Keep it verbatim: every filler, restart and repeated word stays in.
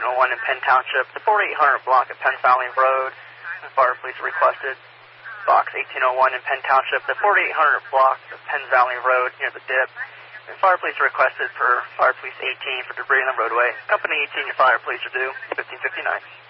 oh one in Penn Township, the forty-eight hundred block at Penn Valley Road. Fire police requested. Box eighteen oh one in Penn Township, the forty-eight hundred block of Penn Valley Road near the dip. And fire police requested for Fire Police eighteen for debris on the roadway. Company eighteen, your fire police are due, fifteen fifty-nine.